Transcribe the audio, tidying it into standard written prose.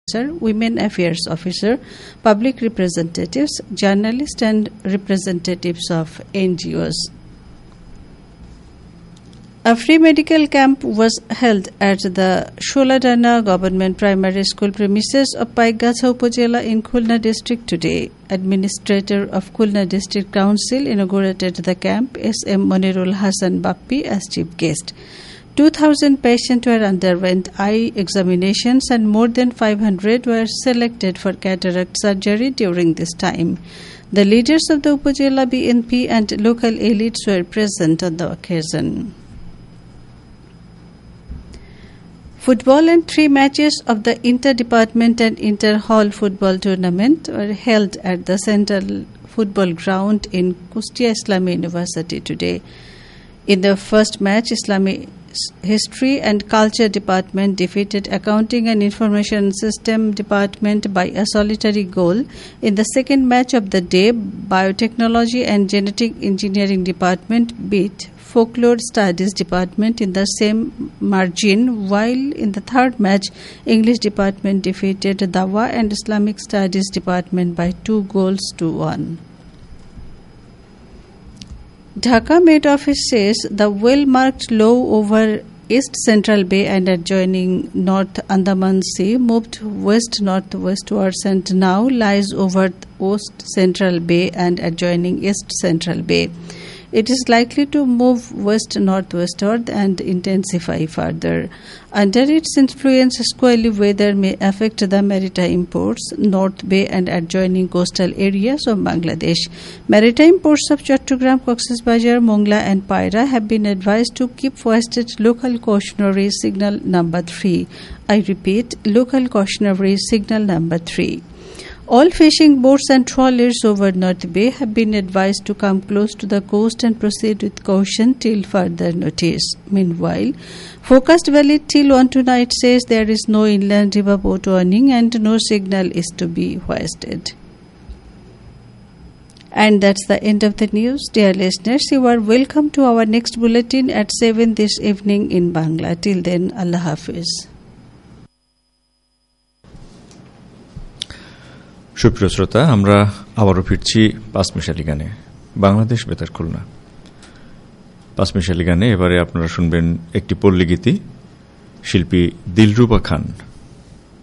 officer, women affairs officer, public representatives, journalists and representatives of NGOs. A free medical camp was held at the Sholadana Government Primary School premises of Paikgacha Upazila in Khulna district today. Administrator of Khulna District Council inaugurated the camp, S.M. Monirul Hassan Bappi, as chief guest. 2,000 patients were underwent eye examinations and more than 500 were selected for cataract surgery during this time. The leaders of the Upazila BNP and local elites were present on the occasion. Football and 3 matches of the inter-department and inter-hall football tournament were held at the Central Football Ground in Kustia Islamic University today. In the first match, Islamic History and Culture Department defeated Accounting and Information System Department by a solitary goal. In the second match of the day, Biotechnology and Genetic Engineering Department beat Folklore Studies Department in the same margin, while in the third match, English Department defeated Dawa and Islamic Studies Department by 2-1. Dhaka Met Office says the well-marked low over East Central Bay and adjoining North Andaman Sea moved west-northwestwards and now lies over West Central Bay and adjoining East Central Bay. It is likely to move west-northwestward and intensify further. Under its influence, squally weather may affect the maritime ports, North Bay and adjoining coastal areas of Bangladesh. Maritime ports of Chattogram, Cox's Bazar, Mongla and Paira have been advised to keep hoisted local cautionary signal number 3. I repeat, local cautionary signal number 3. All fishing boats and trawlers over North Bay have been advised to come close to the coast and proceed with caution till further notice. Meanwhile, Focused Valley till on tonight says there is no inland river boat warning and no signal is to be hoisted. And that's the end of the news. Dear listeners, you are welcome to our next bulletin at 7 this evening in Bangla. Till then, Allah Hafiz. সুপ্রিয় শ্রোতা, আমরা আবারও ফিরছি পাঁচমিশালি গানে। বাংলাদেশ বেতার খুলনা। পাঁচমিশালি গানে এবারে আপনারা শুনবেন একটি পল্লীগীতি, শিল্পী দিলরুবা খান।